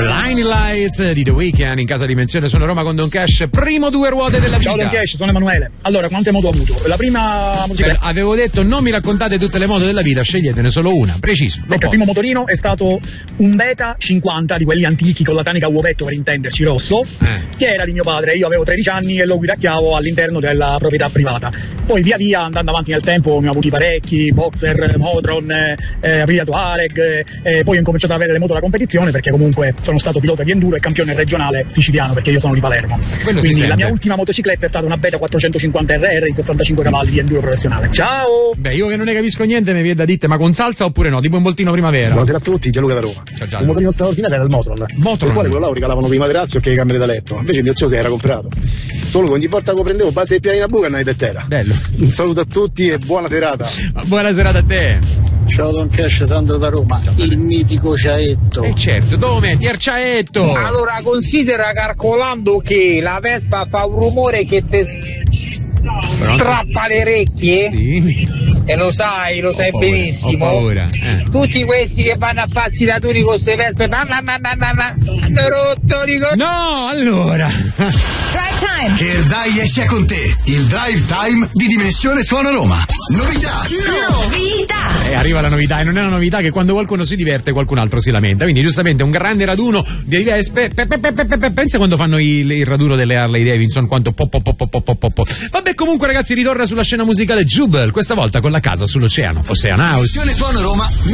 Blinding Lights di The Weeknd in casa Dimensione Suona Roma con Don Cash, primo due ruote della vita. Ciao Don Cash, sono Emanuele. Allora, quante moto ho avuto? La prima motocicletta. Avevo detto non mi raccontate tutte le moto della vita, sceglietene solo una, preciso. Il primo motorino è stato un Beta 50 di quelli antichi con la tanica a uovetto, per intenderci, rosso, che era di mio padre. Io avevo 13 anni e lo guidacchiavo all'interno della proprietà privata. Poi via via, andando avanti nel tempo, ne ho avuti parecchi, Boxer, Motron, Aprilia Touareg, poi ho incominciato ad avere le moto da competizione perché comunque sono stato pilota di enduro e campione regionale siciliano perché io sono di Palermo. Quindi la mia ultima motocicletta è stata una Beta 450 RR di 65 cavalli di enduro professionale. Ciao! Beh, io che non ne capisco niente mi viene da dite, ma con salsa oppure no? Tipo un voltino primavera. Buonasera a tutti, Gianluca da Roma. Ciao, un motorino straordinario era il Motron. Il quale quello là regalavano prima materassi che camere da letto. Invece mio zio si era comprato. Solo che ogni volta che prendevo base e pianina buca andai da terra. Bello. Un saluto a tutti e buona serata. Buona serata a te. Ciao Don Cash, Sandro da Roma. Il mitico Ciaetto. Certo, dove metti il Ciaetto? Allora considera, calcolando che la Vespa fa un rumore che te strappa le orecchie, sì. E lo sai benissimo. Ho paura. Tutti questi che vanno a farsi i daturi con queste vespe, hanno rotto No, allora Drive Time. Che il dai esce con te. Il Drive Time di Dimensione Suona Roma. Novità. Arriva la novità, e non è una novità che quando qualcuno si diverte qualcun altro si lamenta. Quindi giustamente un grande raduno di vespe. Pensa quando fanno il raduno delle Harley Davidson, quanto po. Vabbè, comunque ragazzi, ritorna sulla scena musicale Jubel, questa volta con la casa sull'oceano, Ocean House. Dimensione Suona Roma.